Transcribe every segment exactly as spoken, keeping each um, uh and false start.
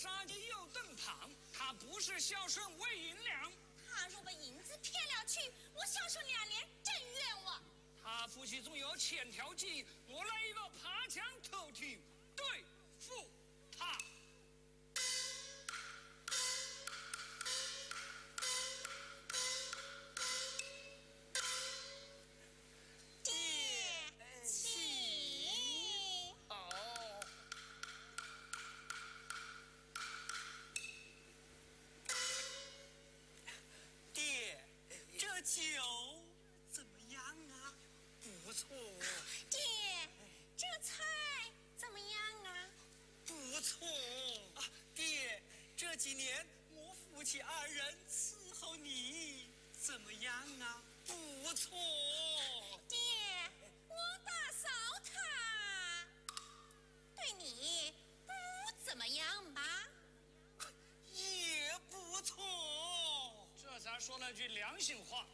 杀鸡又炖汤，他不是孝顺魏银良。 他若把银子骗了去，我孝顺两年真冤枉。 他夫妻中有千条计，我来一个爬墙偷听，对付他。 爹，请。 哦。 爹，这酒怎么样啊？ 不错。 爹，这菜怎么样啊？ 不错。 啊，爹，这几年我夫妻二人伺候你怎么样啊？ 不错。 爹，我大嫂她对你不怎么样吧？ 也不错。这才说了句良心话。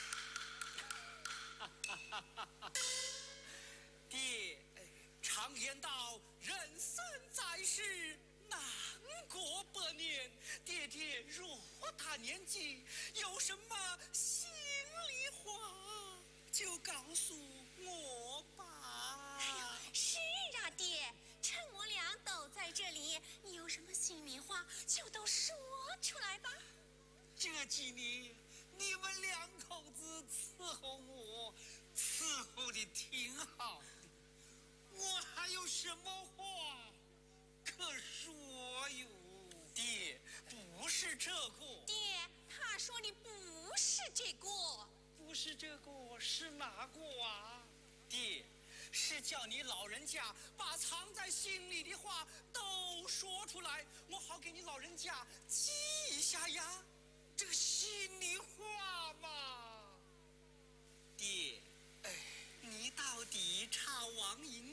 爹，常言道，人生在世难过百年。爹爹若大年纪，有什么心里话就告诉我吧。 哎呀，是啊，爹，趁我俩都在这里，你有什么心里话就都说出来吧。 这几年你们两口子伺候我，伺候的挺好的，我还有什么话可说哟？爹，不是这个。 爹，他说你不是这个。 不是这个，是哪个啊？爹，是叫你老人家把藏在心里的话都说出来，我好给你老人家记一下呀。这个心里话嘛。爹，哎，你到底差王银